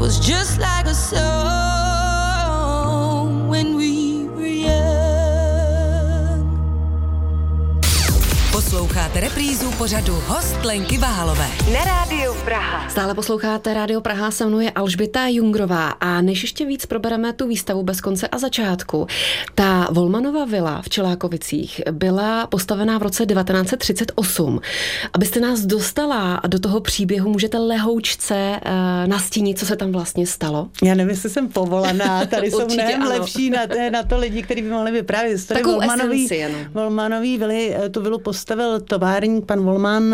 was just like a song when we were young. Posloucháte reprízu pořadu Host Lenky Váhalové na Rádiu Praha. Stále posloucháte Rádio Praha, se mnou je Alžběta Jungrová a než ještě víc probereme tu výstavu Bez konce a začátku, ta Volmanova vila v Čelákovicích byla postavená v roce 1938. Abyste nás dostala do toho příběhu, můžete lehoučce nastínit, co se tam vlastně stalo? Já nevím, jestli jsem povolaná, tady jsou mnohem lepší na to lidi, kteří by mohli vyprávět. Takovou esenci jenom. Volmanový vily, tu vilu postavil továrník pan Volman,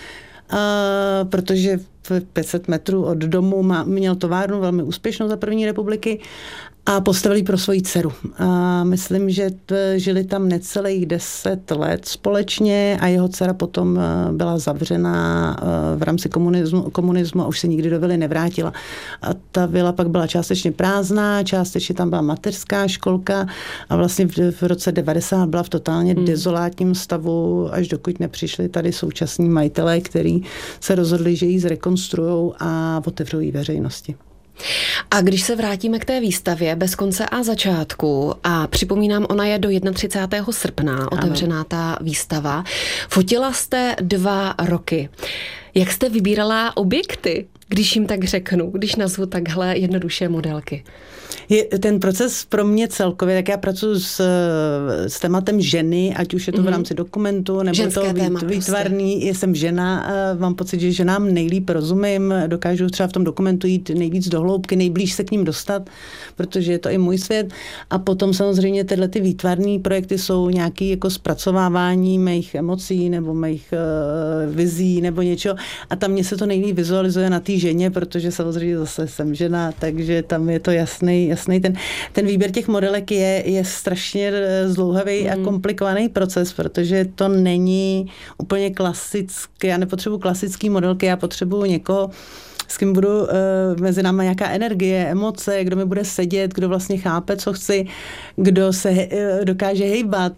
protože 500 metrů od domu měl továrnu velmi úspěšnou za první republiky a postavili pro svoji dceru. A myslím, že žili tam necelých 10 let společně a jeho dcera potom byla zavřená v rámci komunismu a už se nikdy do vily nevrátila. A ta vila pak byla částečně prázdná, částečně tam byla mateřská školka a vlastně v roce 90 byla v totálně dezolátním stavu, až dokud nepřišli tady současní majitelé, kteří se rozhodli, že ji zrekonstruujou a otevřou ji veřejnosti. A když se vrátíme k té výstavě Bez konce a začátku, a připomínám, ona je do 31. srpna otevřená ta výstava. Fotila jste 2 roky. Jak jste vybírala objekty, když jim tak řeknu, když nazvu takhle jednoduše modelky? Ten proces pro mě celkově, tak já pracuji s tématem ženy, ať už je to v rámci dokumentu, nebo ženské to výtvarný, prostě. Jsem žena, mám pocit, že ženám nejlíp rozumím, dokážu třeba v tom dokumentu jít nejvíc do hloubky, nejblíž se k ním dostat, protože je to i můj svět. A potom samozřejmě tyhle ty výtvarné projekty jsou nějaké jako zpracovávání mých emocí nebo mých vizí nebo něčeho. A tam mě se to nejlíp vizualizuje na té ženě, protože samozřejmě zase jsem žena, takže tam je to jasný. Ten výběr těch modelek je strašně zdlouhavý a komplikovaný proces, protože to není úplně klasické. Já nepotřebuji klasický modelky, já potřebuji někoho, s kým budu mezi náma nějaká energie, emoce, kdo mi bude sedět, kdo vlastně chápe, co chci, kdo se dokáže hejbat.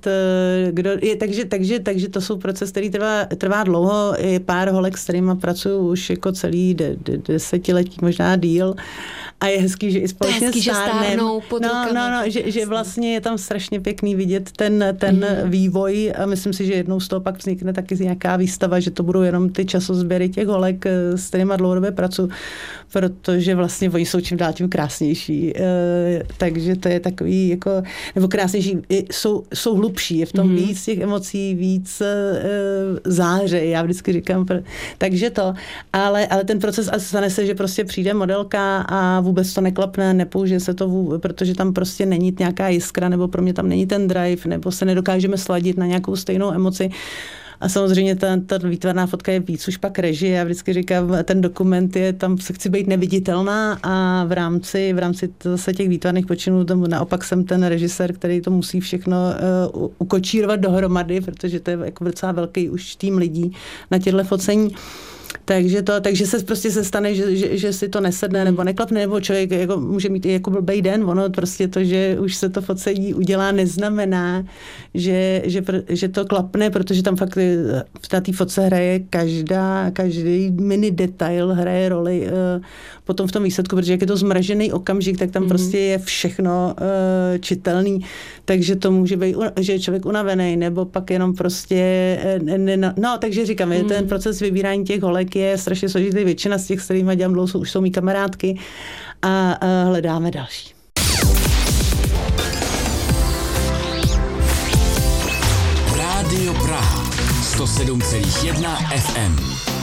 Takže to jsou proces, který trvá dlouho. Je pár holek, s kterýma pracuju už jako celý 10letí, možná díl. A je hezký, že i společně stárnou pod rukama. Že vlastně je tam strašně pěkný vidět ten vývoj a myslím si, že jednou z toho pak vznikne taky nějaká výstava, že to budou jenom ty časozběry těch holek, s kterýma dlouhodobě pracuji, protože vlastně oni jsou čím dál tím krásnější. Takže to je takový jako, nebo krásnější, jsou hlubší, je v tom víc těch emocí, víc záře, já vždycky říkám. Takže to, ale ten proces asi stane se, že prostě přijde modelka a vůbec to neklapne, nepoužije se to, protože tam prostě není nějaká jiskra, nebo pro mě tam není ten drive, nebo se nedokážeme sladit na nějakou stejnou emoci. A samozřejmě ta výtvarná fotka je víc už pak režie. Já vždycky říkám, ten dokument je, tam se chci být neviditelná a v rámci zase těch výtvarných počinů naopak jsem ten režisér, který to musí všechno ukočírovat dohromady, protože to je jako docela velký už tým lidí na těchto focení. Takže se stane, že si to nesedne nebo neklapne, nebo člověk jako může mít i jako blbej den. Ono prostě to, že už se to focení udělá, neznamená, že to klapne, protože tam fakt na té fotce hraje každý mini detail hraje roli potom v tom výsledku, protože jak je to zmražený okamžik, tak tam prostě je všechno čitelný. Takže to může být, že je člověk unavený, nebo pak jenom prostě takže říkám, ten proces vybírání těch holek je strašně složitý. Většina z těch, s kterými dělám dlouho, už jsou mý kamarádky a hledáme další. Rádio Praha 107,1 FM.